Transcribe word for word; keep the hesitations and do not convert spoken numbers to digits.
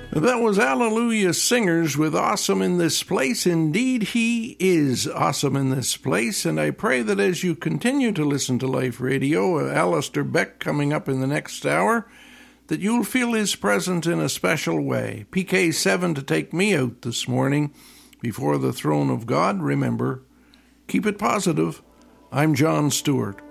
That was Hallelujah Singers with Awesome in This Place. Indeed, he is awesome in this place, and I pray that as you continue to listen to Life Radio, uh, Alistair Beck coming up in the next hour, that you'll feel his presence in a special way. P K seven to take me out this morning before the throne of God. Remember, keep it positive. I'm John Stewart.